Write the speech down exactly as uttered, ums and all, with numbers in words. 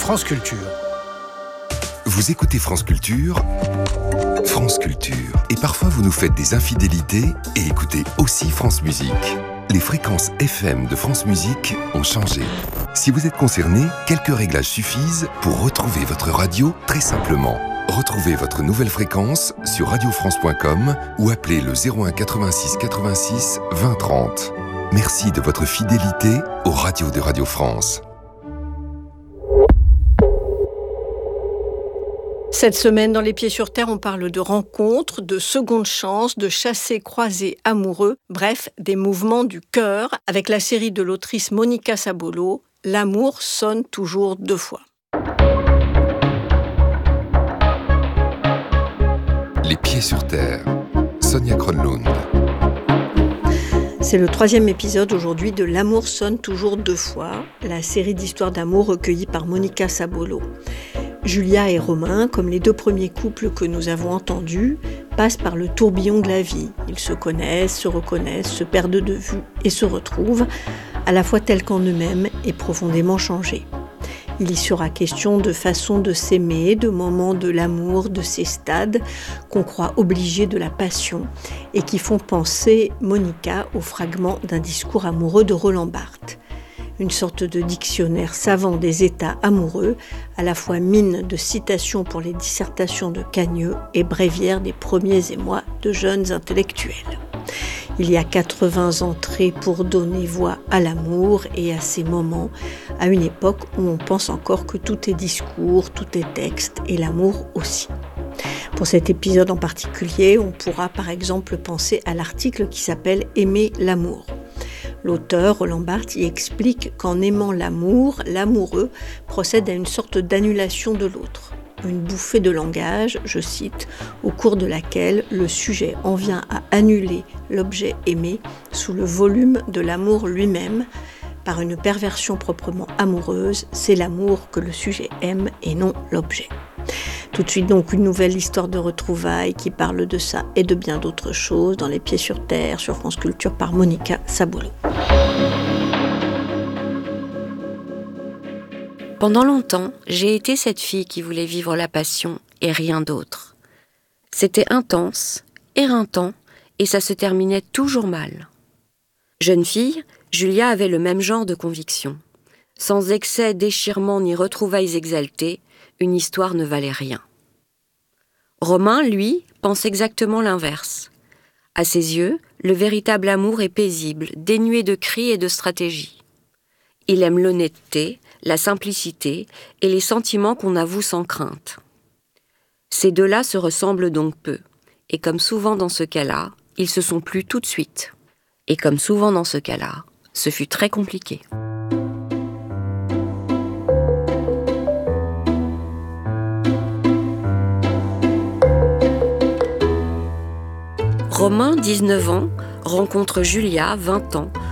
France Culture. Vous écoutez France Culture, France Culture. Et parfois vous nous faites des infidélités et écoutez aussi France Musique. Les fréquences F M de France Musique ont changé. Si vous êtes concerné, quelques réglages suffisent pour retrouver votre radio très simplement. Retrouvez votre nouvelle fréquence sur radio france point com ou appelez le zéro un quatre-vingt-six quatre-vingt-six vingt trente. Merci de votre fidélité aux radios de Radio France. Cette semaine, dans Les Pieds sur Terre, on parle de rencontres, de secondes chances, de chassés-croisés amoureux, bref, des mouvements du cœur, avec la série de l'autrice Monica Sabolo, « L'amour sonne toujours deux fois ». Les Pieds sur Terre, Sonia Kronlund. C'est le troisième épisode aujourd'hui de « L'amour sonne toujours deux fois », la série d'histoires d'amour recueillies par Monica Sabolo. Julia et Romain, comme les deux premiers couples que nous avons entendus, passent par le tourbillon de la vie. Ils se connaissent, se reconnaissent, se perdent de vue et se retrouvent, à la fois tels qu'en eux-mêmes et profondément changés. Il y sera question de façon de s'aimer, de moments de l'amour, de ces stades qu'on croit obligés de la passion et qui font penser Monica au fragment d'un discours amoureux de Roland Barthes. Une sorte de dictionnaire savant des états amoureux, à la fois mine de citations pour les dissertations de Cagneux et bréviaire des premiers émois de jeunes intellectuels. Il y a quatre-vingts entrées pour donner voix à l'amour et à ces moments, à une époque où on pense encore que tout est discours, tout est texte et l'amour aussi. Pour cet épisode en particulier, on pourra par exemple penser à l'article qui s'appelle « Aimer l'amour ». L'auteur, Roland Barthes, y explique qu'en aimant l'amour, l'amoureux procède à une sorte d'annulation de l'autre. Une bouffée de langage, je cite, au cours de laquelle le sujet en vient à annuler l'objet aimé sous le volume de l'amour lui-même. Par une perversion proprement amoureuse, c'est l'amour que le sujet aime et non l'objet. Tout de suite donc une nouvelle histoire de retrouvailles qui parle de ça et de bien d'autres choses dans Les Pieds sur Terre sur France Culture par Monica Sabolo. Pendant longtemps, j'ai été cette fille qui voulait vivre la passion et rien d'autre. C'était intense, éreintant et ça se terminait toujours mal. Jeune fille, Julia avait le même genre de conviction. Sans excès, déchirement ni retrouvailles exaltées, une histoire ne valait rien. Romain, lui, pense exactement l'inverse. À ses yeux, le véritable amour est paisible, dénué de cris et de stratégie. Il aime l'honnêteté, la simplicité et les sentiments qu'on avoue sans crainte. Ces deux-là se ressemblent donc peu, et comme souvent dans ce cas-là, ils se sont plu tout de suite. Et comme souvent dans ce cas-là, ce fut très compliqué. Romain, dix-neuf ans, rencontre Julia, vingt ans,